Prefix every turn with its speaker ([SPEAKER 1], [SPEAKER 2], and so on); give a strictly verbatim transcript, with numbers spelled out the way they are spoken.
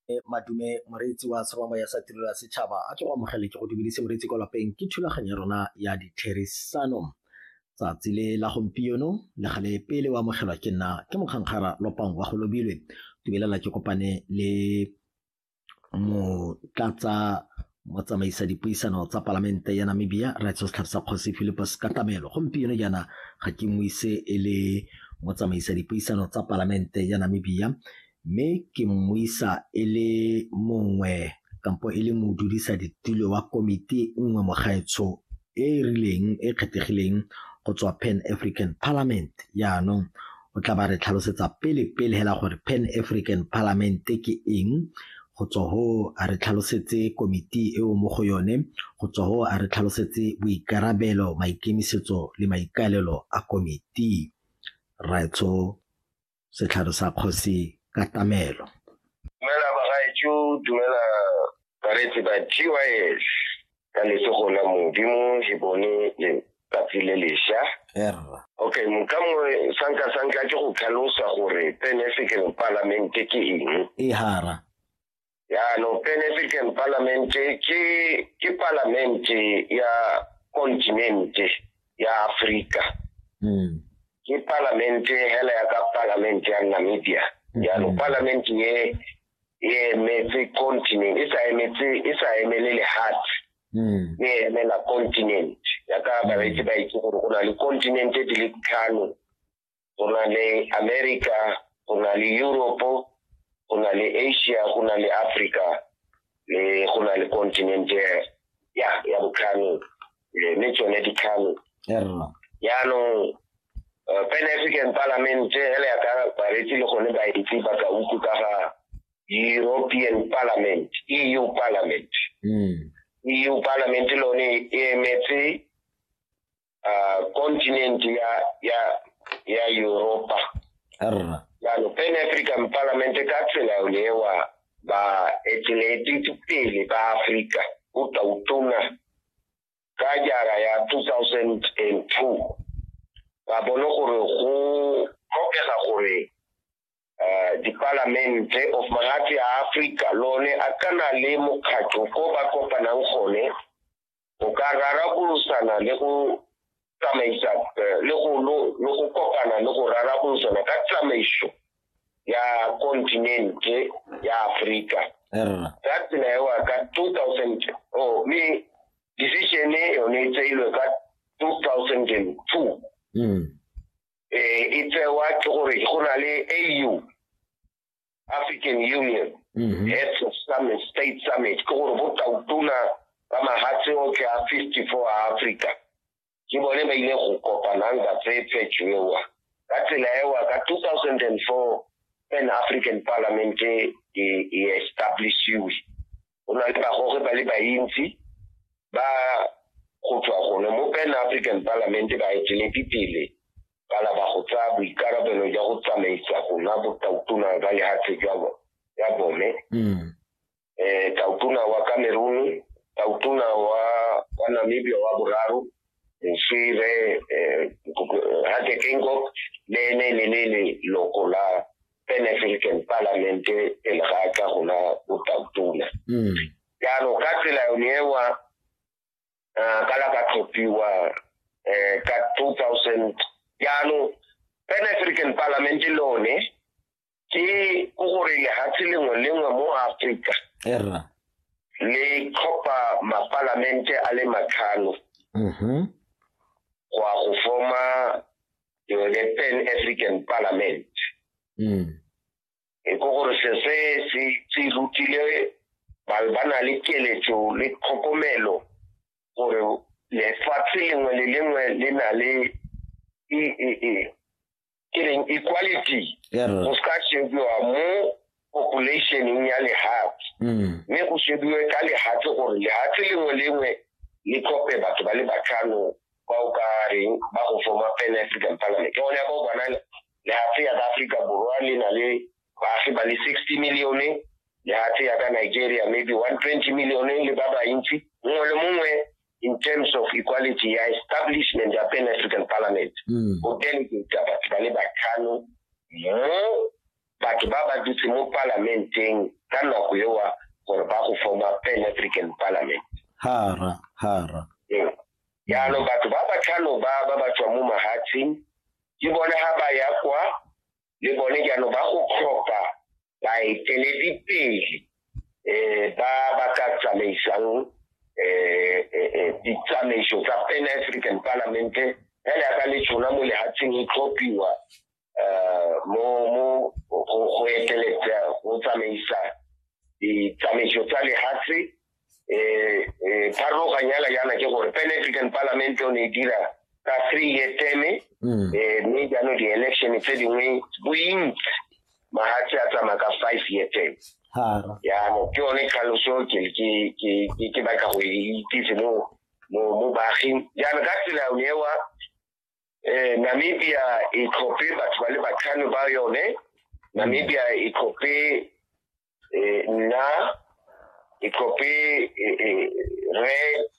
[SPEAKER 1] Madume moreetsi wa seroma ya sa tirelo ya setšhaba a ke go amogele ke go dumedise moreetsi kwa lapeng ke thulaganyo ya rona ya ditherisano tsatsi le la gompieno le gale pele wa amogelwa ke nna ke mokgankgara lopang wa go lobilwe tumelela ke kopane le motlatsa motsamaisa dipuisano tsa palamente ya Namibia Raitso Setlhapi sa Kgosi Philipus Katamelo gompieno yana ga ke moise e le motsamaisa dipuisano tsa palamente ya Namibia mme ke mmuisa e le mongwe kampo e le modudisa ditulo wa komiti nngwe mo gaetsho e rileng e kgethegileng go tswa Pan African Parliament yaanong o tla ba re tlhalosetsa pele pele hela gore Pan African Parliament ke eng go tswa ho a re tlhalosetse komiti e o mo go yone go tswa ho a re tlhalosetse boikarabelo maikemisetso le maikalelo a komiti Raitso Setlhapi sa Kgosi Katamelo.
[SPEAKER 2] Dumela bagaetsho, dumela bareetsi ba T Y S ka lesogona modimo ke bone tsatsi le lešwa. Okay, mokamwe sanka sanka ke go tlhalosa gore Pan African Parliament ke eng.
[SPEAKER 1] E hara.
[SPEAKER 2] Ya no Pan African Parliament ke ke parliament ya continent ya Afrika.
[SPEAKER 1] Mm.
[SPEAKER 2] Ke parliament hela ya ka parliament ya Namibia. Ya no parliament ye ye metse continent isa emetse isa emelele heart.
[SPEAKER 1] Mm.
[SPEAKER 2] Ye emela continent ya ka ba itse ba itse gore go na le continent e di le tlhano go na le America go na le Europe go na le Asia go na le Africa le go na le continent ya ya botlhano le ne tsone di tlhano ya no Uh, Pan African Parliament hele ya ka baretsi le gone ba itse ba ka uku ka ga European Parliament, E U Parliament.
[SPEAKER 1] Mm.
[SPEAKER 2] E U Parliament lone e emetse uh, continent ya ya ya Europa.
[SPEAKER 1] Arra.
[SPEAKER 2] Ya no Pan African Parliament ka tsela lewa ba etleti pele ba Africa o tautona ka jara ya two thousand two. Ba bona gore go tlhokega gore uh, di parliament of magatse a Africa lone a kana le mokgatlo go ba kopanang gone go ka rarabolosana le go tsamaisa le go le go kopana le go rarabolosana ka tsamaiso ya continent ya Africa. Ka tsela ya ka two thousand oh me decision e yone tseilwe ka two thousand two.
[SPEAKER 1] Mm.
[SPEAKER 2] Eh, it's a what gore go na le A U African Union.
[SPEAKER 1] Mm-hmm.
[SPEAKER 2] It's a summit, state summit go go tautuna ba mahatse o ke a fifty-four Africa. Ke bone ba ile go kopana nga tse tsetšwewa ka tsela ewa ka two thousand four Pan African Parliament e establishiwe ona le ba gore ba le ba intsi ba go tswa gone mo Pan African Parliament ba etile pipile ba la ba go tsa boikarabelo ja go tsamaisa gona bo tautuna ba le hatse jwa ya bone.
[SPEAKER 1] Mm.
[SPEAKER 2] Eh tautuna wa Cameroon, tautuna wa wa Namibia wa boraro nsire eh hate kengo le ne ne ne lokola Pan African Parliament e le ga ka gona bo tautuna.
[SPEAKER 1] Mm.
[SPEAKER 2] Ya no ka tsela yonewa Uh, kala ka tlhophiwa eh ka two thousand yaano Pan African Parliament lone ke go gore le hatse lengwe lengwe mo Africa
[SPEAKER 1] Erra.
[SPEAKER 2] le tlhopha mapalamente a le matlhano.
[SPEAKER 1] Mhm.
[SPEAKER 2] Go a go forma the Pan African Parliament.
[SPEAKER 1] Mm.
[SPEAKER 2] E go gore se se se rutile ba bana le keletso le tlhokomelo gore le fatse lengwe le lengwe le na le e e e killing equality. Go ska shebiwa mo population ya le hat.
[SPEAKER 1] Mm.
[SPEAKER 2] Me go shebiwe ka le hat gore le hat lengwe lengwe le kope batho ba le batlhano ba o ka reng ba go forma Pan African Parliament. Ke ona go bona le hat ya Africa borwa le na le baagi ba le sixty million le hat ya ka Nigeria maybe one hundred twenty million le ba ba intsi mongwe le mongwe in terms of equality ya establishment ya Pan African Parliament.
[SPEAKER 1] Mm.
[SPEAKER 2] O delegate batho ba le batlhano mo batho ba ba dutse mo parlamenteng ka nako eo gore ba go forma Pan African Parliament.
[SPEAKER 1] hara hara
[SPEAKER 2] yaanong batho ba ba tlhano ba ba ba tswa mo mahatsheng ke bone ha ba ya kwa le bone jaanong ba go tlhopha baeteledipele um ba ba ka tsamaisang um ditsamaiso tsa Pan African Parliament hele aka le tšona mo lehatsheng e tlhophiwa um mo go eteletsa go tsamaisa ditsamaiso tsa lehatshe eh eh pharologanyala yana ke gore Pan African Parliament o ne dira ka three year term eh mme jaanong di-election tse dingwe bointsi mahatshe a tsamaya ka five year term
[SPEAKER 1] hara
[SPEAKER 2] yaanong ke yone tlhaloso ke batla go itsise mo mo baaging jaanong ka tsela ewa um Namibia e tlhophe batho ba le batlhano ba yone. Namibia e tlhophe nna e tlhophe re